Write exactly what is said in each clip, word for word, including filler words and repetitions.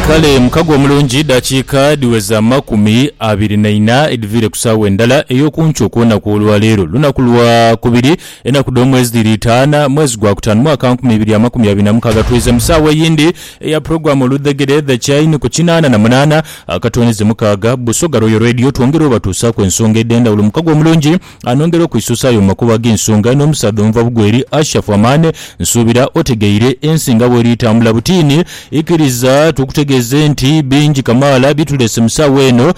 kale mukago omulungi dakiika diweza makumi abiri na ina edivire kusawa endala eyokuncho kuona kuolwa leero lunaku lwa kubiri enaku d'omwezi litana mwezi gwa kutano mwaka nkumi ibiri ya makumi abiri na mukaaga tuweze musawa yindi eya programu oludegere the chain ku kinaana na munana akatoneze mukaaga Busoga Royal Radio twongera obatuusa ku ensonga edenda ulu mukago omulungi anongera okuyisusayo mu makuba g'ensonga n'omusaddwa Nva Bugweri Ashraf Amane nsuubira otegeire ensinga bw'eritambula butiini ikiriza tukutegeze nti bingi kamala bitulese musawa eno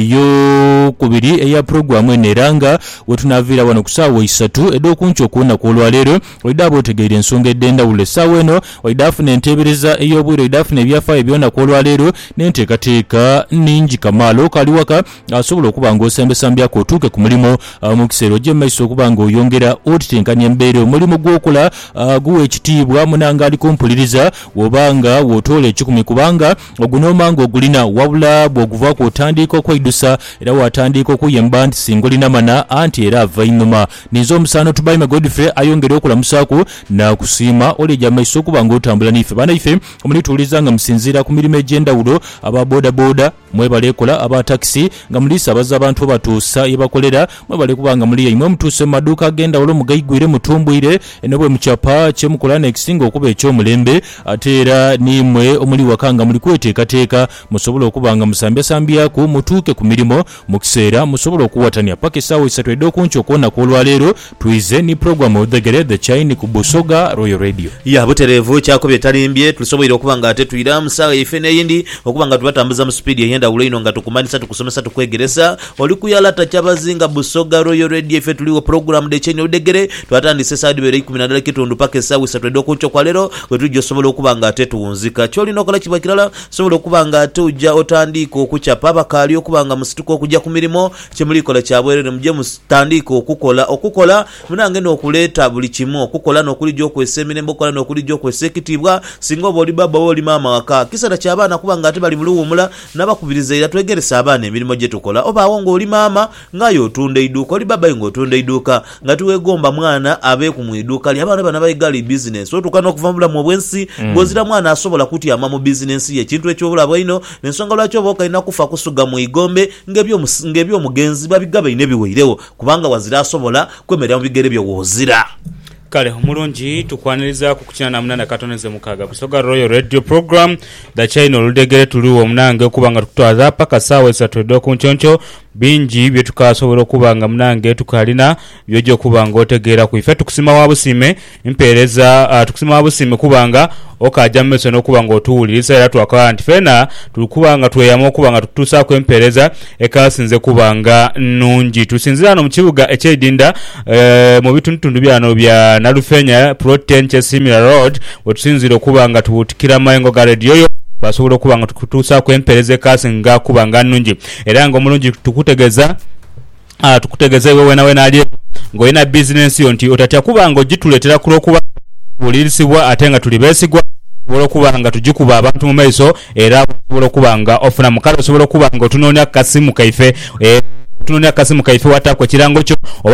eyo kubiri eya programu eneranga wetunavira wano kusawa isatu edokuncho kuona kuolwa leero oidabo otegeire ensonga edenda ule sawa eno oidafuna entebereza ey'obwire oidafuna ebyafaayo ebyona kuolwa leero n'enteekateeka ningi kamala okaliwaka asobola okuba ng'osembesambyako otuuke ku mulimo mu kiseera ojje mumaiso okuba ng'oyongera otitenkanya embeera omulimu gw'okola guwa ekitiibwa munanga aliko mpuliriza wobanga wotoola ekikumi kubanga ogunoomanga ogulina wabula bw'oguvaako otandika okweyidusa era watandika okuyemba nti singa olina mana anti era ava inyuma ninza omusaano Tubaime Godfrey ayongera okulamusaako nakusiima olejja maiso okuba ng'otambula niffe banaife omulituuliza nga musinziira ku mirimu egy'endawulo aba boda boda mwebale ekola aba taxi nga mulisa abaza abantu batuusa yebakolera mwebale kubanga muli imwe mutuuse mu maduuka ag'endawulo mugayigwire mutumbwire eno bwe mukyapa kyemukola nekisinga okuba eky'omulembe ate era nimwe omuli waka nga muli kweteekateeka musobola okuba nga musambyasambyako mutuuke ku mirimo mu kiseera musobola okuwatanya paka essaawa esatu ed'okuncho okuwona kw'olwa leero tuyize ni programu odegere the chain ku Busoga Royal Radio ya butereevu kyakobye talimbye tulisobola okuba nga ate tuyira musawa ife n'eyindi okuba nga tubatambuza mu speed ey'endawulo ino nga tukumanisa tukusomesa tukwegeresa oli kuyalata kyabazinga Busoga Royal Radio ife tuliwo programu the chain odegere twatandise saadi bere ikumi na ddala kitundu paka essaawa esatu ed'okuncho kwa leero bwe tujja osobola okuba nga ate tuwunzika kyolina okola kiba kirala sobola okuba nga ate ojja otandika okukyapa abakaali okuba nga musituka okujja ku mirimo kyemulikola kyabwerere mujje mutandika okukola okukola munange n'okuleeta buli kimu okukola n'okulijja okwesa emirembe okukola n'okulijja okwesa ekitiibwa singa oba oli baba oba oli maama waka kisera ky'abaana kuba nga ate bali mu luwummula n'abakubiriza era twegeresa abaana emirimu gye tukola obaawo ng'oli maama ngaayo otunda idduuka oli baba ng'otunda idduuka nga tuwegomba mwana abeeku mu idduuka lye abaana bana bayigali bizinesi otuuka n'okuva mu bulamu obwensi ng'ozira mwana asobola kutyama mu bizinesi ye ekintu eky'obulamu ino n'ensonga lwaki oba okalina kufa kusuga mu igombe ng'ebyomugenzi babigaba ine biweirewo kubanga wazira asobola kwemerera mu bigere byo wozira kale omulungi tukwaniriza ku kukina na munana katoneze mukaaga Busoga Royal Radio program the chain oludegere tuliwo munange okuba nga tukutwaza paka saawa esatu ed'okunchoncho bingi bye tukasobola okuba nga munange tukalina byojja okuba nga otegeera ku ife tukusima wa busime mpeereza uh, tukusima wa busime kubanga okajja mmeso n'okuba nga otuwuliriza era twakola nti fena tulikuba nga tweyama okuba nga tutuusaako empeereza ekasinze kuba nga nnungi tusinzira wano mu kibuga eky'edinda uh, mu bitundutundu byano bya Nalufenya Protein Chesimira Road wetusinzira okuba nga tubutikira mayengo ga radio yo basobola okuba nga tukutuusaako empeereza ekasinga kuba nga nnungi era nga omulungi tukutegeza uh, tukutegeza ewe wena wena ali ng'olina bizinensi yo nti otatya kuba nga ogituleetera kulwokuba bulirisibwa ate nga tuli beesigwa osobola okuba nga tugikuba abantu mu maiso era osobola okuba nga ofuna mukale osobola okuba nga otunoonya kasimu kaife e, otunoonya kasimu kaife wataako ekirango kyo oba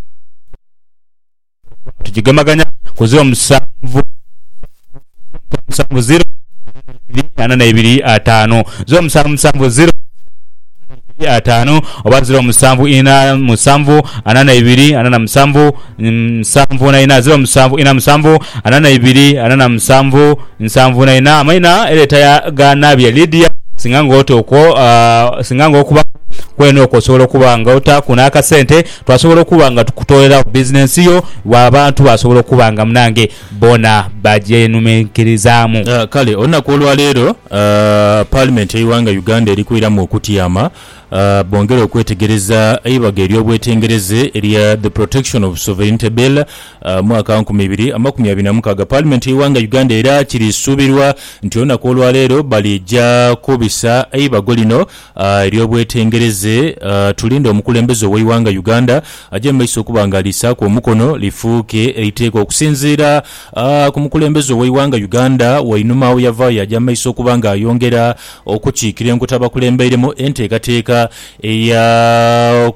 tugigemaganya ku zero musanvu musanvu zero ana na ibiri ataano zero musanvu musanvu zero ataano oba zero musanvu ina musanvu ana na ibiri ana na musanvu musanvu na ina zero musanvu ina musanvu ana na ibiri ana na musanvu musanvu na ina amaina eleta ya ganabya Lydia singango otoko uh, singango okuba kweno okusobola okuba nga otakuna akasente twasobola okuba nga tukutolera business yo w'abantu basobola okuba nga munange bona bajenumenkirizaamu uh, kale olunaku olwa leero uh, parliament ey'eggwanga Uganda eri kwiramu okutyama Uh, bongera okwetegereza eibaga ery'obwetengereze erya the protection of sovereignty bill uh, mwaka nkumi ibiri amakumi abiri na mukaaga parliament y'eggwanga Uganda era kirisuubirwa nti olunaku olwa leero balijja kubisa eibago lino uh, ery'obwetengereze uh, tulinde omukulembeze ow'eggwanga Uganda ajje mu maiso okuba nga alisaako omukono lifuuke eiteeka okusinziira uh, ku mukulembeze ow'eggwanga Uganda wainuma awo yavaayo ajja mu maiso okuba nga ayongera okukiikira enkota bakulembeiremu enteekateeka ntandika eya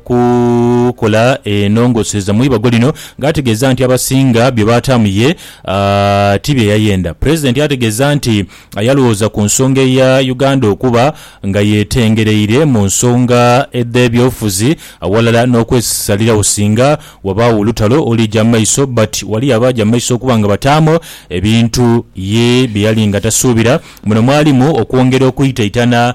kukola enongoseza mu ibago lino ng'ategeeza nti abasinga bye baatamuye uh, tibye yayenda. President ategeeza nti yalowooza ku nsonga ya Uganda okuba nga yetengereire mu nsonga ed'ebyobufuzi awalala n'okwesalira osinga wabaawo olutalo olijja mu maiso, but wali abajja mu maiso okuba nga bataamu ebintu ye bye yali nga tasuubira. Muno mwalimu okwongera okuyitaitana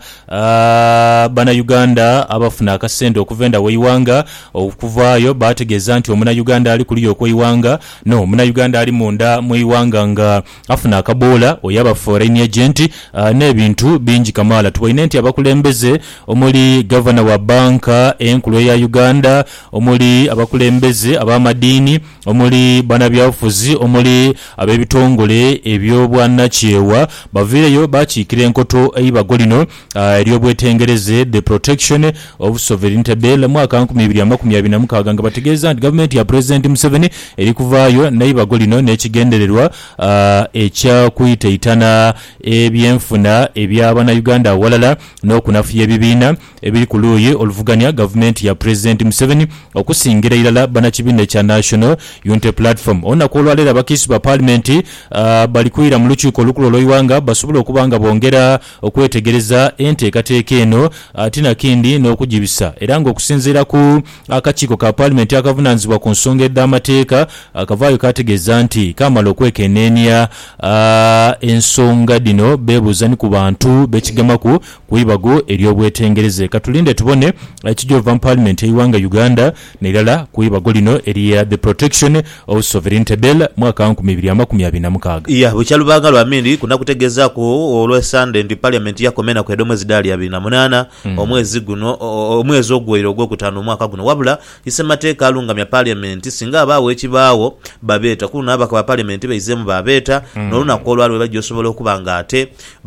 uh, bannayuganda abafuna akasente okuva enda w'eiwanga. Okuvaayo bategeeza nti omunnayuganda ali kuli okw'eiwanga no omunnayuganda ali munda mu eiwanga nga afuna akaboola oyaba foreign agent uh, n'ebintu bingi kamaala. Tubaine nti abakulembeze omuli gavana wa banka enkulu ya Uganda, omuli abakulembeze ab'amadiini, omuli bannabyabufuzi, omuli ab'ebitongole eby'obwannakyewa baviireyo bakiikira enkoto eibago lino ery'obwetengereze the protection of sovereignty bill mwaka nkumi bbiri amakumi abiri na mukaaga nga bategeeza nti gavumenti ya President Museveni eri kuvaayo n'eibago lino n'ekigendererwa uh, ekyakuyitaitana ebyenfuna eby'abannayuganda awalala n'okunafuya ebibiina ebiri ku luuyi oluvuganya gavumenti ya President Museveni okusingira irala bannakibiina kya National Unity Platform. Olunaku olwaleero abakiise ba paalamenti uh, bali kuyira mu lukiiko olukulu olw'eiwanga basobole okuba nga bongera okwetegereza enteekateeka eno uh, tinakindi n'okugibisa era ng'okusinziira ku akakiiko ka paalamenti akavunaanyizibwa ku nsonga ed'amateeka akavaayo kategeeza nti kamala okwekenneenya uh, ensonga dino beebuuza ni ku bantu b'ekigamaku ku ibago ery'obwetengereze. Katulinde tubone ekijova mu paalamenti y'eiwanga Uganda n'erala ku ibago lino eriya the protection of sovereignty bill mwaka nkumi bbiri amakumi abiri na mukaaga. iya bukyalubanga lwamindi kunakutegezaako olw'esande nti paalamenti yakomena kwedde omwezi daali abiri na munaana mm. omwezi guno omwezi ogwero ogwokutaano omwaka guno wabula isemateeka alungamya paalamenti singa abaawo ekibaawo babeeta kuno n'abaka ba paalamenti beizeemu babeeta mm. n'olunaku olwaliwo bajja osobola okuba nga ate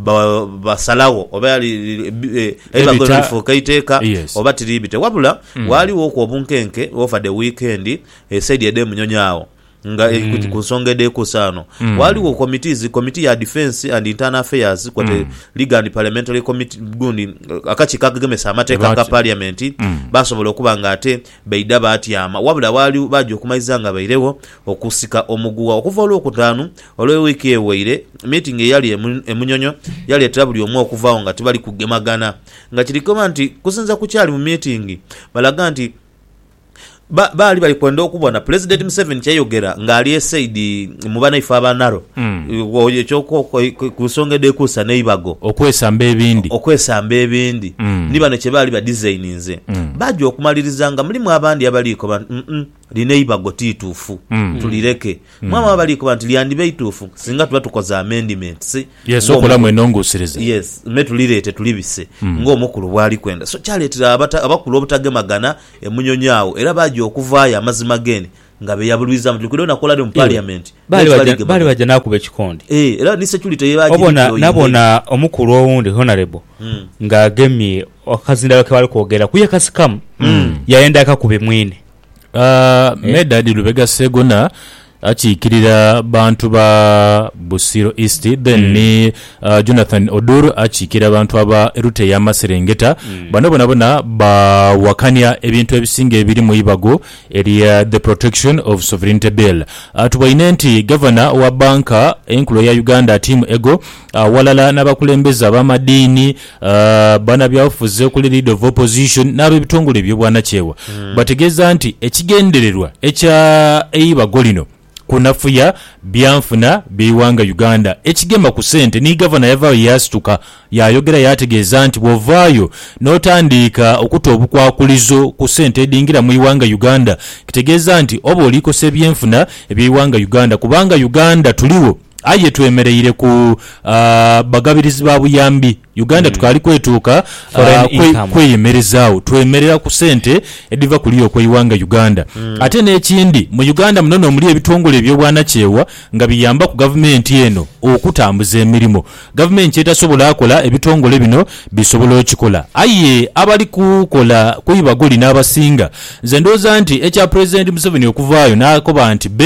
basalawo oba eibago lifuuka iteeka oba tiribite wabula mm. waaliwo okwo obunkenke over the weekend esaidi ede munyonyaawo nga mm. ku nsonga edekusaano mm. waliwo committees committee ya defense and internal affairs kwate mm. legal and parliamentary committee gundi akachi kagemesa amateeka ka parliament mm. basobola okuba nga ate beida batyama wabula wali baje okumaiza nga bairewo okusika omuguwa okuva olwokutaano olw'ewiiki eweire meeting eyali emunyonyo yali etabuli omwe okuvaawo nga tibali kugemagana nga kirikoma nti kusinza kukyali mu meeting balaga nti ba bali bali kwenda okubona President Museveni kyayogera ngali esaidi mubana ifa abanaro mm. oye choko kusongede kusa neibago okwesamba ebindi okwesamba ebindi mm. nibano kye bali ba designinze mm. bajo okumaliriza mulimu abandi abaliko ba mm -mm, lineibago titufu mm. tulireke mm. mama abaliko bantu lyandibe itufu singa tuba tukoza amendments yes okola mwenongosereza yes metulirete tulibise mm. ng'omukulu bwali kwenda so kyaletera abakulu obutagemagana emunyonyaawo era bajo okuvaayo amazima gene nga beyabuluiza mu tukiro nakola mu parliament bali bali bali baje nakube kikondi eh era ni security yebaje obona nabona omukulu owundi honorable mm. nga agemye okazinda wake bali kwogera kuye kasikamu mm. yaenda akakube mwine uh, eh. Medadi Lubega Segona achikirira bantu ba Busiro East then mm. ni uh, Jonathan Oduru achikira bantu aba erute ya Maserengeta mm. bano bona bona ba wakania ebintu ebisinge ebiri mu ibago area the protection of sovereignty bill uh, tubainenti governor wa banka enkulo ya Uganda team ego uh, walala n'abakulembeza b'amadiini uh, bana byafuze ku leader of opposition n'abe bitongole by'obwannakyewa mm. bategeza nti ekigendererwa ekya eibago lino kunafuya byanfuna biwanga Uganda ekigema ku sente ni governor yava yastuka yayogera yategeeza nti bwovaayo notandika okuta obukwakulizo ku sente edingira mu iwanga Uganda kitegeeza nti obo oliko se byenfuna ebiwanga Uganda kubanga Uganda tuliwo aye twemereire ku uh, bagabirizi ba buyambi Uganda mm. tukali kwetuka uh, kweyemerezaawo twemerera ku sente ediva kuliyo kwa iwanga Uganda mm. ate n'ekindi mu Uganda munono muri ebitongole by'obwannakyewa nga biyamba ku government eno okutambuza emirimu government etasobola akola ebitongole bino bisobola okikola aye abali kukola kuyiba goli n'abasinga nze ndooza nti ekya President Museveni okuvaayo n'akoba nti be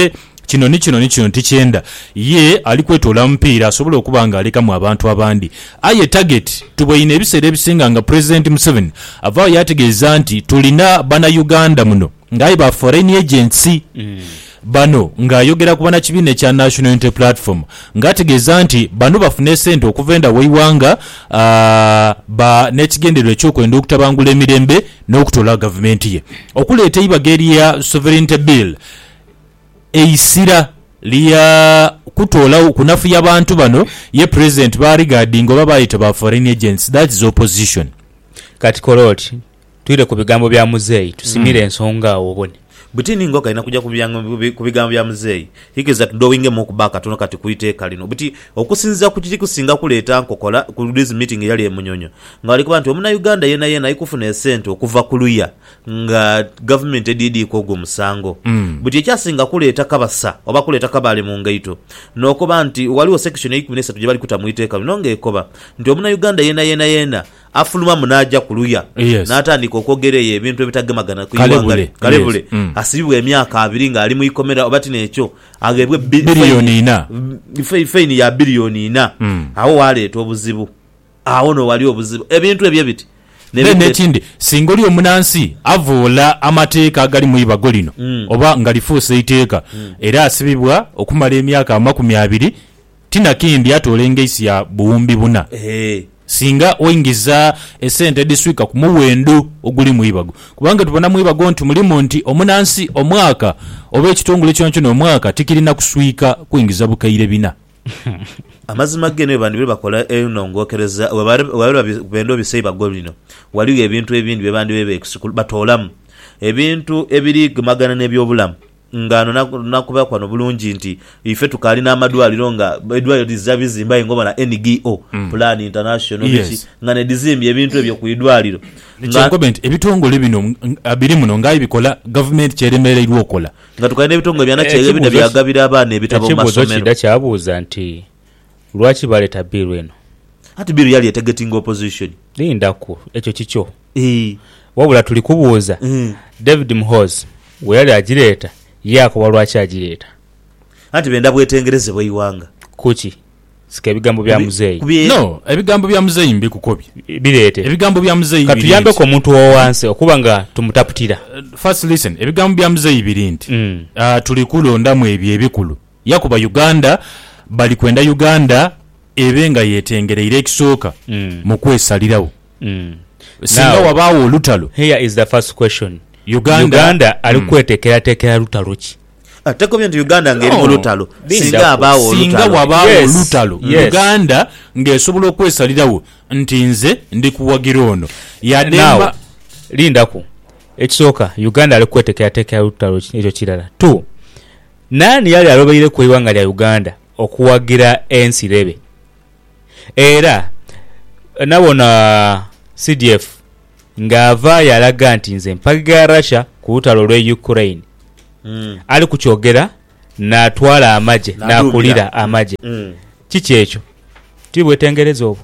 kino ni kino ni kino tikyenda ye alikwetoola mupiira asobola okuba nga alekamu abantu abandi aye target tubweyina ebiseera ebisinga nga President Museveni avaayo yategeeza nti tulina bana Uganda muno ngaaye ba foreign agency mm. bano ng'ayogera ku bannakibiina ekya National Unity Platform ng'ategeeza nti bano bafune ssente okuva enda w'eiwanga uh, ba n'ekigendererwa ekyokwenda okutabangula emirembe n'okutoola gavumenti ye okuleeta eibaga erya sovereignty bill eisira liya kutoola kunafuya abantu bano ye president baarigaadinga oba baayita ba foreign agents that is opposition kati koloti tuyire ku bigambo bya muzeeyi tusimire mm. ensonga awo obone butini ngoka ina kuja ku bigambo bya muzeeyi hikeza tudowinge mu kubaka tuno kati kuiteeka lino buti okusinza ku kiti kusinga kuleeta nkokola ku this meeting yali emunyonyo ngali ku bantu omuna Uganda yena yena ikufuna esente okuva kuluya nga government edidi ko go musango mm. buti ekyasinga kuleeta kabasa oba kuleeta kabale mu ngaito nokoba nti waliwo section eight minesa tujye bali kutamuiteeka nonge ekoba nti omuna Uganda yena yena yena afuluma munaja kuluya yes. natandika okwogereye ebintu ebitagemagana kuyiwangale kalebule yes. mm. asibwe emyaka abiri nga ali mu ikomera obati nekyo agebwe billioni ina feini ya billioni ina mm. awo waleeta obuzibu awo no wali obuzibu ebintu ebyo biti nekindi singa oli omunansi avoola amateeka agali mu ibago lino mm. oba nga lifuusa iteeka mm. era asibibwa okumala emyaka amakumi abiri tinakindi atoolenga isi ya buwumbi buna hey. singa oingiza esente diswika ku muwendo oguli mu ibago kubanga tubona mu ibago nti mulimu nti omunansi omwaka oba ekitongole kyoncho n'omwaka tikirina kuswika kuingiza bukaire bina amazima gene bandi bali bakola eno ngokereza wabali bendo biseiba golino waliwo ebintu ebindi bebandi bebe eksikulu batolamu ebintu ebiri gmagana n'ebyobulamu ngano nakuba kwano bulungi nti ife tukali na amadwaliro nga edwaliro dizabizimba ingoma na N G O mm. Plan International yes. bichi ngane dizimbi ebintu ebyo kuidwaliro nga government ebitongole bino abiri muno ngai bikola government kyeremere irokola nga tukaine ebitongole byana kyege bino byagabira abana ebitabo mu masomero ekyo kyabuuza nti lwaki baleta bill eno ati bill yali etegeting opposition lindako ekyo kicho eh wabula tuli kubuuza mm. David Muhoozi we yali agireta yako walwachi ajireeta ati benda bwetengereze bweyiwanga kuki sika ebigambo bya muzeeyi no ebigambo bya muzeeyi mbi kukobye bireete ebigambo bya muzeeyi katuyambe ko muntu owanse okuba nga tumutaputira uh, first listen ebigambo bya muzeeyi birinti mm. uh, tuli kulonda mu ebyo ebikulu yakuba Uganda bali kwenda Uganda ebenga yetengereire ekisooka mm. mu kwesalirawo mm. singa wabaawo olutalo here is the first question Uganda, Uganda alikwetekera tekera lutalo ki ateko byantu Uganda ngeri mu lutalo singa abawo olutalo singa wabaawo yes. olutalo yes. Uganda ngesobola okwesalirawo nti nze ndi kuwagira ono yademba lindako ekisooka Uganda alikwetekera tekera lutalo ekyo kirala tu nani yali alobeire ku iwanga lya Uganda okuwagira ensi lebe era nabona C D F ngava yalaga nti nze mpaga Russia ku lutalo lwe Ukraine mm. ali kukyogera natwala amaje nakulira amaje mm. kiki ekyo tibwetengereza obwo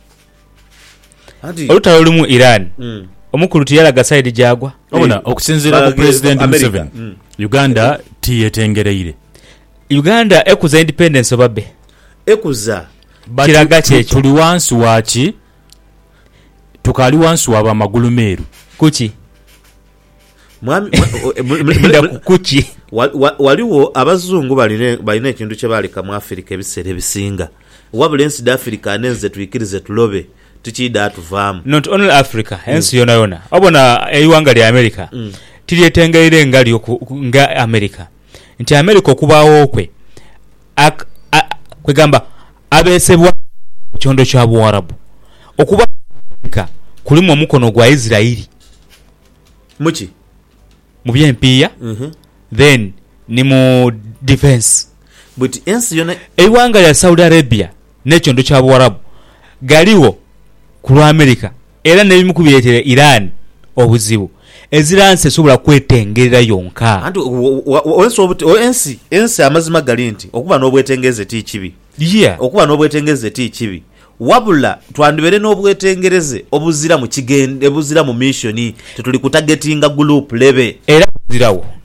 ati olutalo lumu Iran mm. omukulu tiyalaga side jagwa obona okusinzira ku president Museveni mm. Uganda tiyetengereire Uganda ekuza independence obabe ekuza kiraga kyekyo tuli wansi waki tukali wansi waba magulu meru kuki mwami kuki waliwo abazungu baline baline ekintu kye baleka mu Africa ebiseera ebisinga wabula ensi da Africa anenze tuyikirize tulobe tukida atuvaamu not only Africa ensi mm. yona yona obona eyiwanga lya America mm. tilyetengeire ngali nga America nti America okubaawo kwe kwegamba abesebwa kyondo kya Buwarabu okuba America kulimu omukono gwa Israeli muki mu byempiya mhm mm then ni mu defense but ensi yona eyiwanga lya Saudi Arabia n'ekyondo kya Buwarabu galiwo ku lwa America era n'ebimu kubireetere Iran obuzibu eziranse sobola kwetengerera yonka anti ensi ensi amazima gali nti okuba n'obwetengeze ti kibi yeah okuba n'obwetengeze ti kibi wabula twandibere n'obwetengereze obuzira mu kigende obuzira mu missioni tetuli kutagetinga group lebe era buzirawo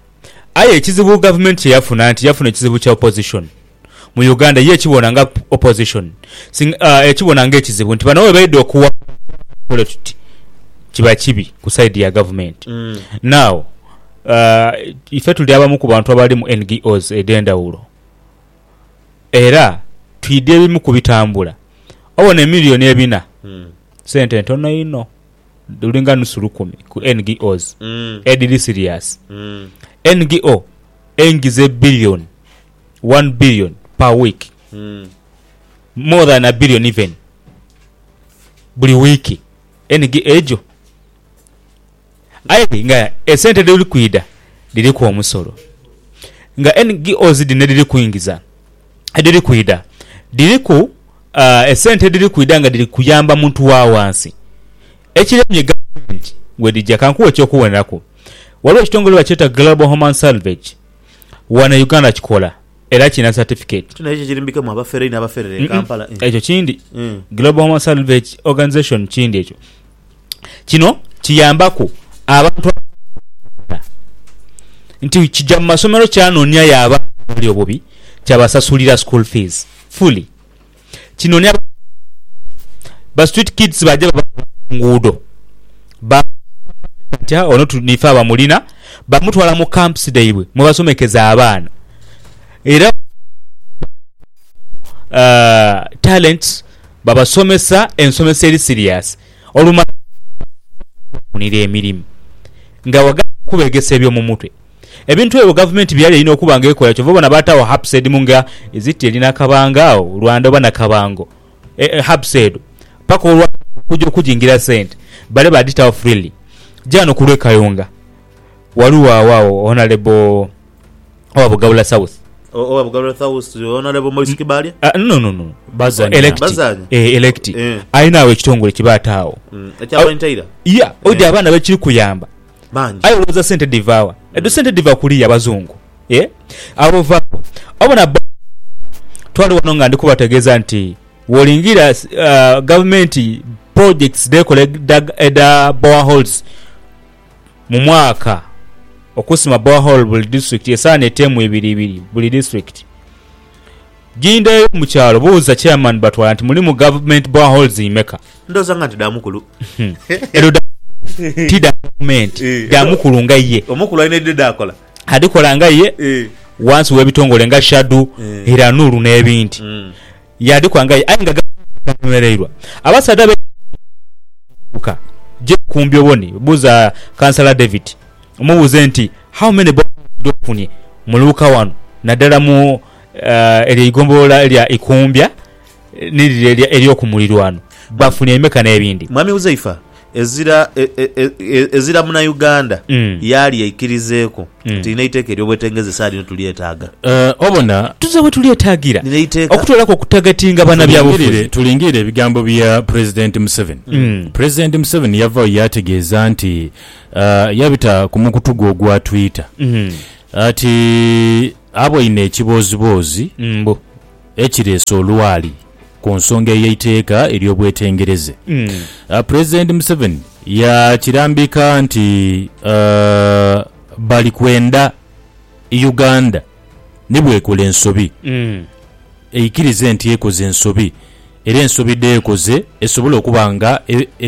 aye ekizibu government yafuna nti yafuna ekizibu kya opposition mu Uganda ye kibona nga opposition sing uh, ekibona nga ekizibu nti bano webaidde okuwa tuti kiba kibi ku side ya government mm. Now uh, ife tuli abamu ku bantu abali mu N G Os edendawulo era twide ebimu ku bitambula obona emiliyoni ebina mm. sente ntono ino dulinga nusu lukumi ku N G Os mm. edili serious mm. N G O engize billion one billion per week mm. more than a billion even buli wiki N G O ejo ayi nga esente dili kuida dili ku omusolo nga N G Os dine dili kuingiza dili kuida dili ku uh, esente dili kuida nga dili kuyamba muntu wa wansi ekiremye government wedija kankuwe kyo kuwonako waliwo ekitongole bakyeta Global Human Salvage wana Uganda kikola era kina certificate tuna ekyo kirimbike mu abafere n'abafere Kampala ekyo kindi mm. Global Human Salvage Organization kindi ekyo kino kiyambako abantu nti kijja mu masomero kyanonya yaba bali obubi kyabasasulira school fees fully kinonya ba street kids baje ngudo ba tya ono tunifa abamulina bamutwala mu camps daibwe mu basomekeza abaana era uh, talents babasomesa ensomesa eri serious oluma kunire emirimu nga waga kubegesa ebyo mu mutwe ebintu ebyo government byali ino okubanga ekola kyo vobona batawo hapsed munga eziti elina kabangao Rwanda bana kabango e, e, hapsed pako olwa kujo kujingira sente bale badita freely jano kulwe kayonga waluwa wao honorable owa Bugabula South owa Bugabula South honorable Moise Kibalia uh, no no no bazanya elect bazanya eh elect eh. Aina we kitongole kibatawo mm. Ekyaba ntaira yeah odi eh. Abana bekiri kuyamba banji ayo loza sente devour mm. Edo sente devour kuli abazungu eh abo vako obona twali wanonga ndikubategeza nti wolingira uh, government projects de collect eda boreholes mu mwaka okusima borehole buli district yesane etemu ebiri ebiri buli district jinde mu kyalo buuza chairman batwala nti muli mu government boreholes imeka ndoza ngati damukulu ero da tida government damukulu ngaye omukulu ine dida akola hadikola ngaye once webitongole nga shadu era nuru n'ebinti mm. Yadiko ngaye ainga gamereirwa abasada be buka je kumbyo boni buza Councillor David umubuze nti how many dofunye muluka wano nadala mu uh, eri igombola lya ikumbya niri eri okumulirwano bafunye emeka n'ebindi mwami uzaifa ezira e, e, e, ezira muna Uganda mm. yali yaikirizeeko mm. tina iteke eryo bwetengeze sali no tulietaga uh, obona tuzawe tulietagira ninaiteka okutolako kutagatinga bana byabufuzi tulingire ebigambo bya President Museveni mm. President Museveni yava yategeeza nti uh, yabita ku mukutugo gwa Twitter mm. ati abo ine ekibozibozi mbo mm. ekireso olwali ku nsonga y'eiteeka ery'obwetengereze mm. uh, President Museveni yakirambika nti uh, bali kwenda Uganda nibwekola ensobi mm. eikirize nti ekoze ensobi era ensobi deekoze esobola okubanga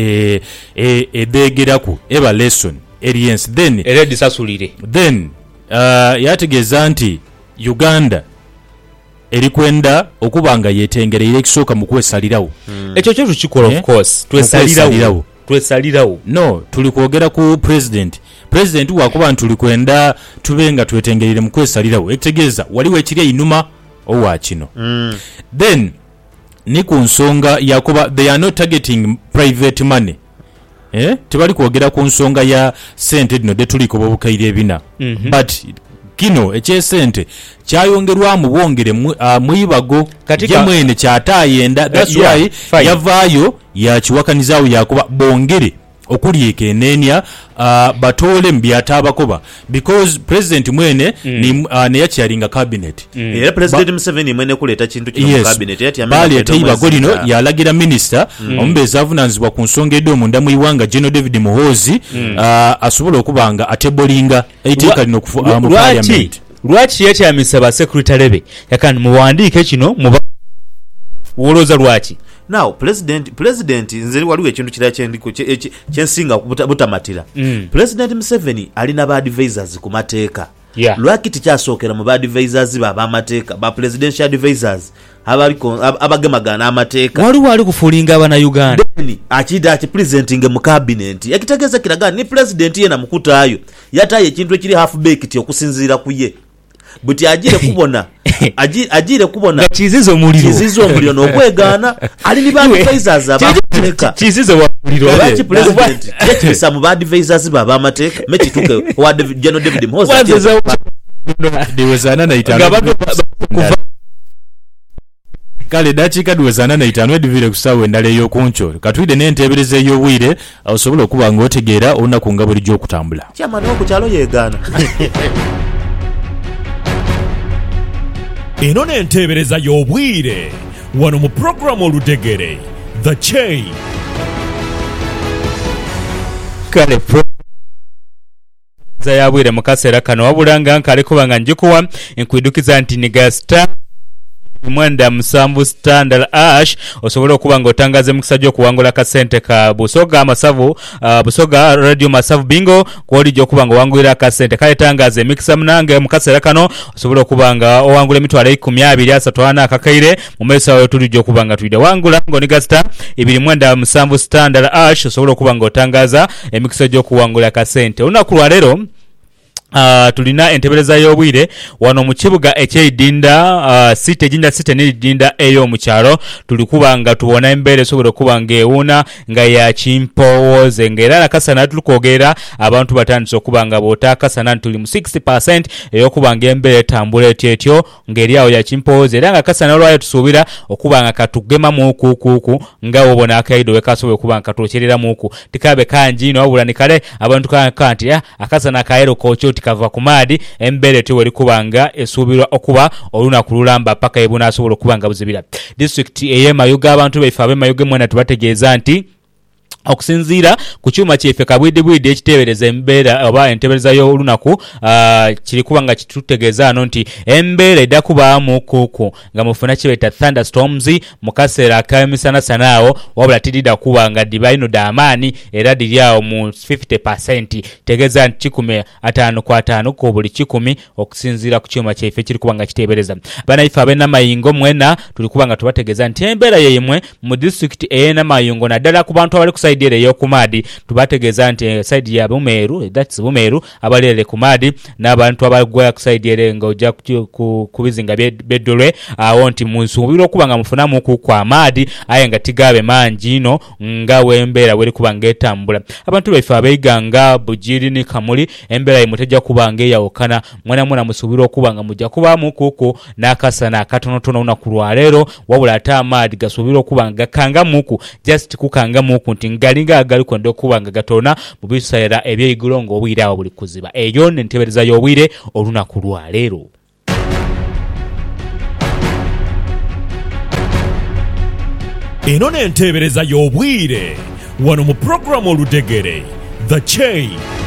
ebegerako e, e, eba lesson eriensi then era disasulire then uh, yategeeza nti Uganda erikwenda okubanga yetengereire ekisooka mu kwesalirawo mm. ekyo kyo tukikola of course twesalirawo twesalirawo no tuli kwogera ku president president wakuba ntuli kwenda tubenga twetengereire mu kwesalirawo ekitegeeza waliwo ekiri einuma owa kino mm. then ni ku nsonga yakuba they are not targeting private money eh tebali kwogera ku nsonga ya sente dino de tuliko bobukaire ebina mm-hmm. but kino ekyesente kyayongerwa mu bwongere muyibago katika mwene kyatayenda that's uh, yeah, why yavayo yakiwakanizaawo yakuba bongere okuli ekenenya uh, batole mbyatabakoba because president mwene mm. ni uh, ne yacharinga cabinet mm. era president ba- Museveni mwene kuleta kintu kino yes. mu cabinet yati amenya bali ataiba golino yalagira minister mm. ombeza avunanzibwa ku nsonga edo mu ndamu iwanga General David Muhoozi mm. uh, asobola okubanga atebolinga eiteeka lino kufu uh, mu parliament lwaki yakyamisa ba secretary be yakani muwandiike kino muba woloza lwaki now president president nzeri waliwo ekintu kirala kyendiko kyensinga butamatira mm. president Museveni alina ba advisors ku mateeka yeah. lwaki tikyasookera mu ba advisors baba amateeka ba presidential advisors abaliko abagemagana amateeka waliwo ali kufulinga abana Uganda then akida ati presenting mu cabinet yakitegeza kiraga ni president yena mukutaayo yataye ekintu ekiri half baked okusinzira kuye buti ajire kubona ajire ajire kubona kizizo muliro kizizo muliro nokwegana ali ni ba advisors abamateka kizizo wa muliro lwaki president yakisa mu ba advisors baba amateeka mechi tuke wa General David Muhoozi diwezana na itano kale dakika diwezana na itano edivire kusawe ndale yo kuncho katwide n'entebereze yo bwire osobola okuba ngotegeera ona kungabuli jo kutambula chairman wako kyalo yegana eno n'entebereza y'obwire wano mu programu Oludegere The Chain kale pro za yabwire mu kaseera kano wabula nga nkale kubanga njikuwa enkwidukiza nti nigasta mwenda musambu standard ash osobola okuba nga otangaze mukisa gyo kuwangula kasente ka Busoga Amasavu uh, Busoga Radio Masavu Bingo kwoli gyo kuba nga wangulira kasente kale tangaze mukisa munange mukasera kano osobola okuba nga owangula emitwalo ikumi abiri asatu ana akakaire mu mesa wayo tuli gyo kuba nga tuide wangula ngo nigasta ibiri mwenda musambu standard ash osobola okuba nga otangaza emikisa gyo kuwangula kasente unaku lwa lero Uh, tulina entebereza y'obwire wano mu kibuga eky'Idinda uh, site Idinda site n'Idinda eyo mu kyalo tuli kuba nga tubona embeera esobola okuba ng'ewuna nga ya kimpowooze ng'era nakasana tuli kwogera abantu batandise okuba nga bootaakasana tuli mu sixty percent ey'okuba ng'embeera etambula etyo etyo ng'eri awo ya kimpowooze era nga kasana olwayo tusuubira okuba nga katugema muukuukuuku nga wobona akaido wekasobola okuba nga katwokyerera muuku tikabe kanji no wabula ni kale abantu kanka nti ah, akasana kaero kocho kava ku maadi embeera tewe likubanga esuubirwa okuba olunaku lulamba paka ebuna asobola okubanga buzibira district ey'Emayuga abantu baife ab'Emayuga mwena tubategeeza nti okusinziira ku kyuma kyeffe kabwidde bwidde ekiteebereza embeera oba entebereza y'olunaku uh, kiri kuba nga kitutegeeza ano nti embeera edda kubaamu kuku nga mufuna kibeeta thunderstorms mu kaseera ak'emisanasana awo wabula tidida kuba nga dibaino d'amaani era diri awo mu fifty percent tegeeza nti kikumi ataano ku ataano ku buli kikumi okusinziira ku kyuma kyeffe kiri kuba nga kiteebereza banaife ab'Namayingo mwena tuli kuba nga tubategeeza nti embeera yeyimwe mu district ey'Namayingo naddala ku bantu abali ku side ere y'okumaadi tubategeeza nti side ya Bumeru that's Bumeru abalere ku maadi n'abantu abagwa ku side ere ng'ojja ku bizinga beddolwe awo nti musuubira okuba nga mufunamu ku kwa maadi aye nga tigabe mangi ino nga wembeera weri kuba ng'etambula abantu baife abeiganga Bugiri ni Kamuli embeera yimutejja kuba ng'eyawukana mwana mwana musuubira okuba nga mujja kubaamu kuku n'akasana akatonotono unaku lwa leero wabula ate amaadi gasuubira okuba nga gakanga muku just kukanga muku nti ngalinga agali kwenda okuba nga gatona mu biseera eby'eigulu ng'obwire awo buli kuziba eyo n'entebereza y'obwire olunaku lwa leero. eno n'entebereza y'obwire wano mu programu Oludegere The Chain.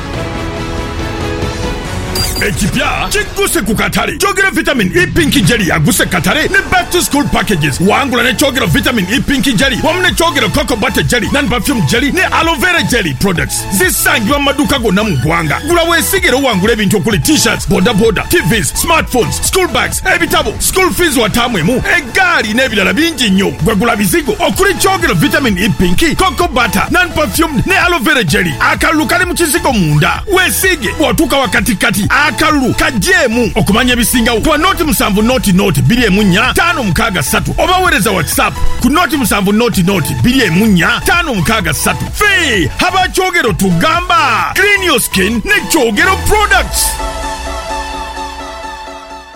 Ekipya kiguse ku katale kyogera vitamin E Pinky Jelly yaguse katale ne back to school packages wangula ne kyogera vitamin E Pinky Jelly wamu ne kyogera cocoa butter jelly nan perfume jelly ne aloe vera jelly products zisangibwa mu maduuka gonna mu ggwanga gula weesigere wangula ebintu okuli t-shirts boda boda T Vs smartphones school bags ebitabo school fees watamwemu egaali n'ebirala bingi nnyo gwegula bizigo okuli kyogera vitamin E Pinky cocoa butter nan perfume ne aloe vera jelly akalulu kali mu kizigo munda weesige bw'otuuka wakati kati akalulu kajemu okumanya ebisingawo tuwa noti musanvu noti noti biri emu nnya tano mukaaga ssatu oba weereza whatsapp ku noti musanvu noti noti biri emu nnya tano mukaaga ssatu fee haba kyogero tugamba clean your skin ne kyogero products.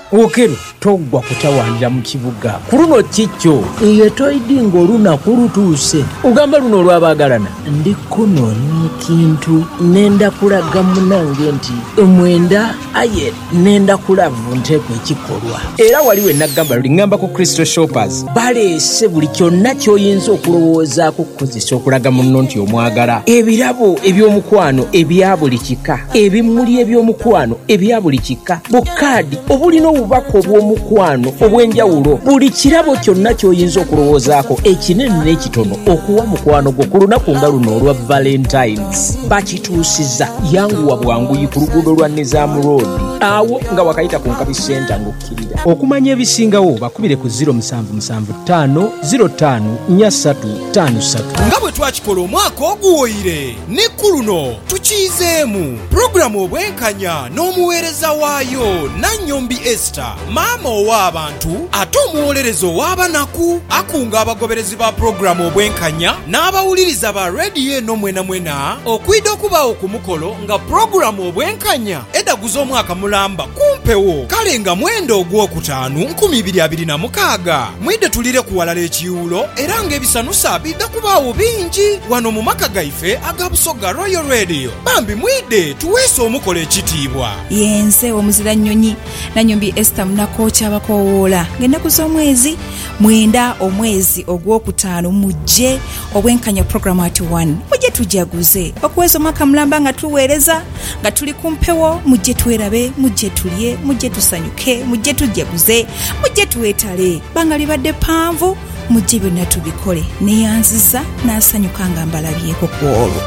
Okero togwa kutawandira mu kibuga kuruno kikyo eyo toyidi ng'olunaku lutuuse ugamba luno olw'abaagalana ndikunoonya ekintu nenda kulaga munange nti mwenda aye nenda kulavu nteekwa ekikolwa era waliwo enagamba luli ngamba ku Crystal Shoppers baleese buli kyonna ky'oyinza okulowoozaako kukozesa okulaga munno nti omwagala ebirabo eby'omukwano ebya buli kika ebimuli eby'omukwano ebya buli kika bukaadi obulina obubaka obw'omukwano obw'enjawulo buli kirabo kyonna ky'oyinza okulowoozaako ekinene n'ekitono okuwa mukwano gwo ku lunaku nga luno olwa Valentines bakituusizza yanguwa bwanguyi ku luguudo lwa Nizam Road awo nga wakayita ku Nkabi Center ng'okkirira okumanya ebisingawo bakubire ku zero seven seven five zero five four three five three nga bwe twakikola omwaka oguwoyire ne ku luno tukiizeemu pulogulaamu obwenkanya n'omuweereza waayo Nannyombi Esther maama ow'abantu ate omuwolereza ow'abanaku akunga abagoberezi ba pulogulaamu obwenkanya n'abawuliriza ba rediyo eno mwena mwena okwidde okubaawo ku mukolo nga pulogulaamu obwenkanya edaguza omwaka mulamba kumpewo kale nga mwendo ogwokutaano nkumi bbiri abiri na mukaaga mwidde tulire kuwalala ekiwulo era ng'ebisanusa bidda kubaawo bingi wano mu maka gaife aga Busoga Royal Radio bambi mwidde tuweese omukolo ekitiibwa yenze omuzira nnyonyi Nannyombi Esther Munakocha abakowoola ng'ennaku z'omwezi mwenda omwezi ogwokutaano mujje obwenkanya program at one mujje tujaguze okuweza omwaka mulamba nga tuweereza nga tuli kumpewo mujje twerabe mujje tulye mujje tusanyuke mujje tujaguze mujje tuwetale banga libadde panvu mujje byonna tubikole neyanziza n'asanyuka nga mbalabyeko ku olwo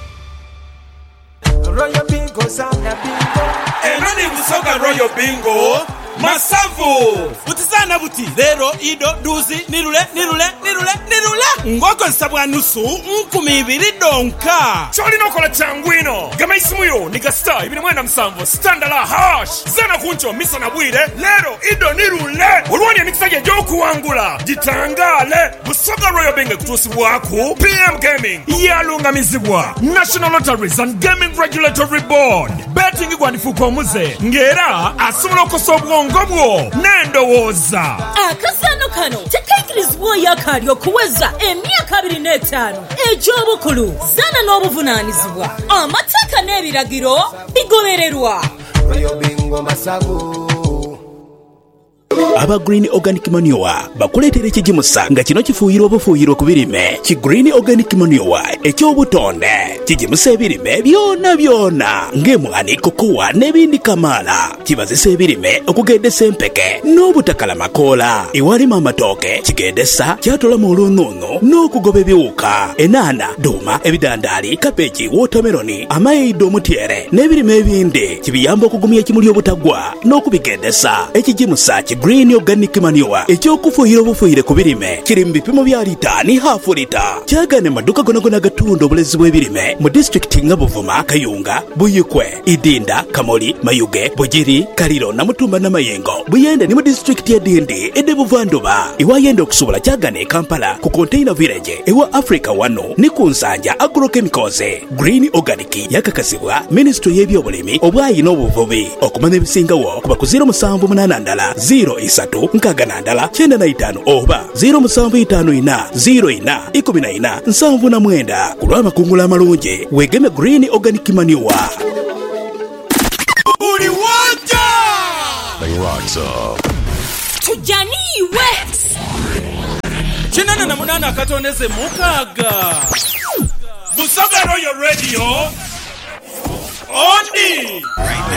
Royal Bingo sana bingo Enani Busoga Royal Bingo Masavu Butizana buti Lero ido duzi nirule nirule nirule nirule Ngoko nsabwa nusu nkumi ibiri donka Choli nokola changwino Gama isimuyo nika star ibini mwenda msamvo Standala hash Zana kuncho misa na bwire Lero ido nirule Uruwani ya mikisage joku wangula Jitangale Busoga Royal Bingo kutusi waku P M Gaming Yalunga mizibwa National Lotteries and Gaming Regulatory Board Betting igwanifuko muze Ngera asumula kosobwa ngobwo nendowooza akasano kano tekaikirizibwa yakali okuweza emyaka abiri n'etaano egy'obukulu zana n'obuvunaanyizibwa amateeka n'ebiragiro bigobererwa Royal Bingo Masavu aba Green Organic Manure bakuleetera ekigimusa nga kino kifuuyirwa obufuuyiro ku birime ki Green Organic Manure ekyobutonde kigimusa ebirime byonna byonna ng'emwani kokowa n'ebindi kamaala kibazisa ebirime okugendesa empeke n'obutakala makoola ewalimu amatooke kigendesa kyatolamu olununu n'okugoba ebiwuka enaana duuma ebidandaali kapeeki wotameroni amayeyidde omutyere n'ebirime ebindi kibiyamba okugumya ekimuli obutagwa n'okubigendesa ekigimusa ki Green Organic Manure ekyokufuuyira obufuuyire ku birime kiri mu bipimo bya lita ne hafu lita kyagane maduka gonagona gatunda obulezi bw'ebirime mu disitulikiti nga Buvuma Kayunga Buyikwe Idinda Kamoli Mayuge Bugiri Kaliro Namutumba n'Amayengo Buyende ne mu disitulikiti ya Dindi edde Buvanduba iwayenda okusobola kyagane Kampala ku Container Village ewa Africa wano ne ku Nsanja Agrochemicals Green Organic yakakasibwa Ministry y'ebyobulimi obwayi n'obuvubi okumanya ebisingawo kuba ku zero seven eight nine zero isatu nkaga nandala kyenda na itaano oba zero seven five four zero ina ikumi na ina nsanvu na mwenda kulwa makungula amalungi wegeme Green Organic Manure Uli waja The rocks up tujaniwe Chinana na munana katondeze mukaga Busoga Royal Radio Oni